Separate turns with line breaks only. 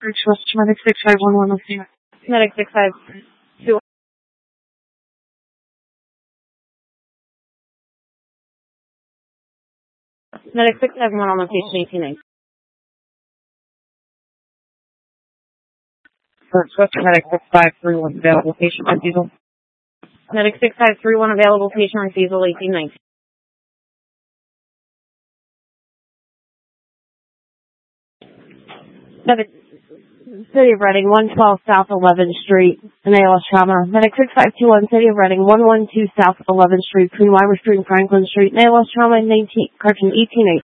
Request Medic 6511 with you.
Medic 652. Medic 671 on location 18-8.
Request Medic 6531 available patient on diesel.
Medic 6531 available patient on diesel 18-19. City of Reading, 112 South 11th Street, an ALS trauma. Medic 6521, City of Reading, 112 South 11th Street, between Weimer Street and Franklin Street, an ALS trauma, 19, correction, 18-8.